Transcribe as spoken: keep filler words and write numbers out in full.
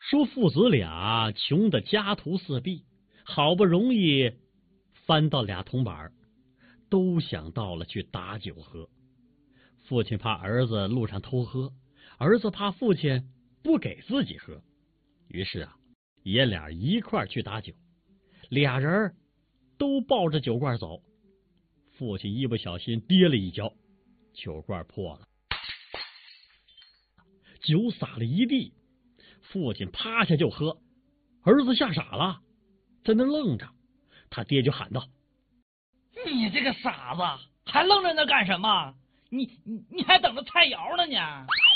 说父子俩穷得家徒四壁，好不容易翻到俩铜板，都想到了去打酒喝。父亲怕儿子路上偷喝，儿子怕父亲不给自己喝，于是啊，爷俩一块去打酒。俩人都抱着酒罐走，父亲一不小心跌了一跤，酒罐破了，酒洒了一地。父亲趴下就喝，儿子吓傻了，在那愣着。他爹就喊道： 你这个傻子，还愣在那干什么？你你你还等着菜肴呢呢？